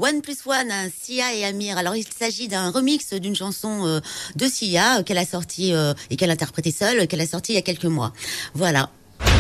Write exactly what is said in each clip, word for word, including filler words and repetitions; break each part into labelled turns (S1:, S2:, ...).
S1: One Plus One, Sia et Amir. Alors il s'agit d'un remix d'une chanson euh, de Sia euh, qu'elle a sortie euh, et qu'elle a interprétée seule, qu'elle a sortie il y a quelques mois. Voilà.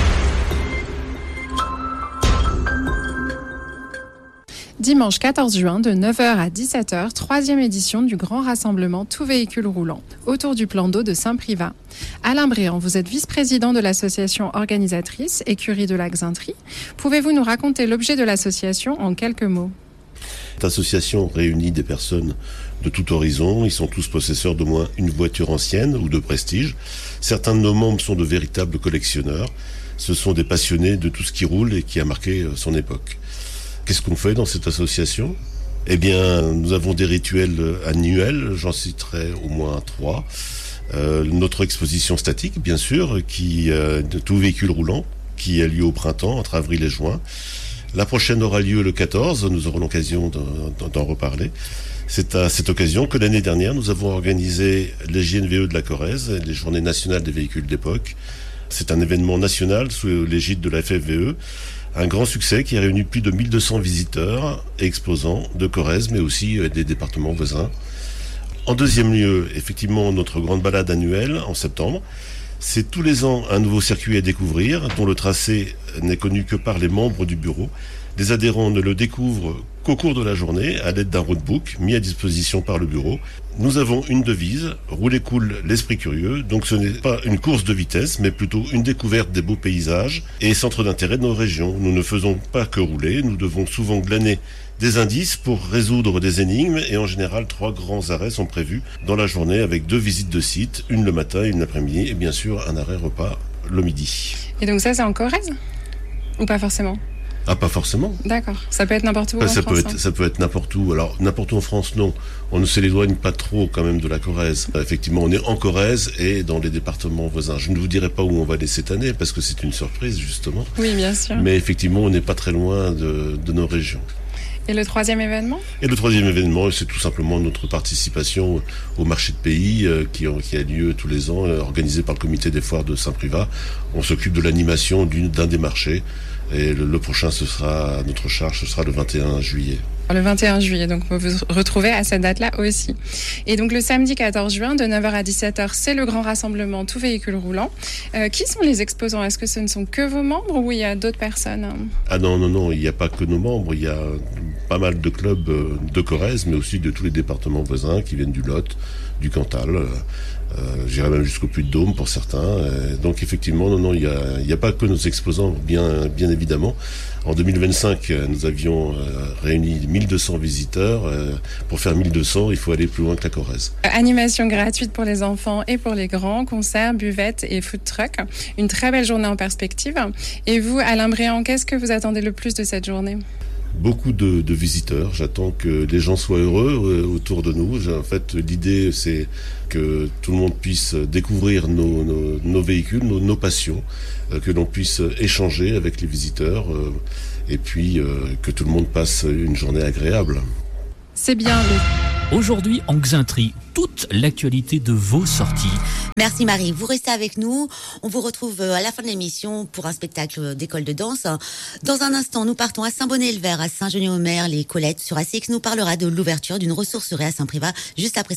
S2: Dimanche quatorze juin de neuf heures à dix-sept heures, troisième édition du grand rassemblement Tout véhicule roulant autour du plan d'eau de Saint-Privat. Alain Bréant, vous êtes vice-président de l'association organisatrice Écurie de la Xainterie. Pouvez-vous nous raconter l'objet de l'association en quelques mots ?
S3: Cette association réunit des personnes de tout horizon. Ils sont tous possesseurs d'au moins une voiture ancienne ou de prestige. Certains de nos membres sont de véritables collectionneurs. Ce sont des passionnés de tout ce qui roule et qui a marqué son époque. Qu'est-ce qu'on fait dans cette association ? Eh bien, nous avons des rituels annuels, j'en citerai au moins trois. Euh, notre exposition statique, bien sûr, qui euh, de tout véhicule roulant, qui a lieu au printemps, entre avril et juin. La prochaine aura lieu le quatorze, nous aurons l'occasion d'en, d'en reparler. C'est à cette occasion que l'année dernière, nous avons organisé les J N V E de la Corrèze, les Journées nationales des véhicules d'époque. C'est un événement national sous l'égide de la F F V E. Un grand succès qui a réuni plus de mille deux cents visiteurs et exposants de Corrèze, mais aussi des départements voisins. En deuxième lieu, effectivement, notre grande balade annuelle en septembre. C'est tous les ans un nouveau circuit à découvrir, dont le tracé n'est connu que par les membres du bureau. Les adhérents ne le découvrent qu'au cours de la journée, à l'aide d'un roadbook mis à disposition par le bureau. Nous avons une devise, rouler cool, l'esprit curieux. Donc ce n'est pas une course de vitesse, mais plutôt une découverte des beaux paysages et centres d'intérêt de nos régions. Nous ne faisons pas que rouler, nous devons souvent glaner des indices pour résoudre des énigmes et en général trois grands arrêts sont prévus dans la journée avec deux visites de site, une le matin, une l'après-midi et bien sûr un arrêt repas le midi.
S2: Et donc ça c'est en Corrèze ? Ou pas forcément ?
S3: Ah, pas forcément.
S2: D'accord. Ça peut être n'importe où
S3: bah,
S2: en
S3: ça
S2: France.
S3: Peut être,
S2: hein.
S3: Ça peut être n'importe où. Alors, n'importe où en France, non. On ne s'éloigne pas trop quand même de la Corrèze. Effectivement, on est en Corrèze et dans les départements voisins. Je ne vous dirai pas où on va aller cette année parce que c'est une surprise, justement.
S2: Oui, bien sûr.
S3: Mais effectivement, on n'est pas très loin de, de nos régions.
S2: Et le troisième événement ?
S3: Et le troisième événement, c'est tout simplement notre participation au marché de pays euh, qui, qui a lieu tous les ans, euh, organisé par le comité des foires de Saint-Privat. On s'occupe de l'animation d'une, d'un des marchés. Et le, le prochain, ce sera à notre charge, ce sera le vingt et un juillet.
S2: Le vingt et un juillet, donc vous vous retrouvez à cette date-là aussi. Et donc le samedi quatorze juin, de neuf heures à dix-sept heures, c'est le grand rassemblement Tout véhicule roulant. Euh, qui sont les exposants ? Est-ce que ce ne sont que vos membres ou il y a d'autres personnes ?
S3: Ah non, non, non, il n'y a pas que nos membres, il y a pas mal de clubs de Corrèze, mais aussi de tous les départements voisins qui viennent du Lot, du Cantal, euh, j'irai même jusqu'au Puy-de-Dôme pour certains. Euh, donc effectivement, non, non, il n'y a, il y a pas que nos exposants, bien, bien évidemment. En deux mille vingt-cinq, nous avions euh, réuni mille deux cents visiteurs. Euh, pour faire mille deux cents, il faut aller plus loin que la Corrèze.
S2: Animation gratuite pour les enfants et pour les grands, concerts, buvettes et food truck. Une très belle journée en perspective. Et vous, Alain Bréant, qu'est-ce que vous attendez le plus de cette journée ?
S3: Beaucoup de, de visiteurs. J'attends que les gens soient heureux euh, autour de nous. En fait, l'idée, c'est que tout le monde puisse découvrir nos, nos, nos véhicules, nos, nos passions, euh, que l'on puisse échanger avec les visiteurs euh, et puis euh, que tout le monde passe une journée agréable.
S2: C'est bien. Le...
S4: Aujourd'hui, en Xainterie, toute l'actualité de vos sorties.
S1: Merci Marie, vous restez avec nous. On vous retrouve à la fin de l'émission pour un spectacle d'école de danse. Dans un instant, nous partons à Saint-Bonnet-le-Vert, à Saint-Genis-aux-Mers. Les Colettes sur A C X nous parlera de l'ouverture d'une ressourcerie à Saint-Privat juste après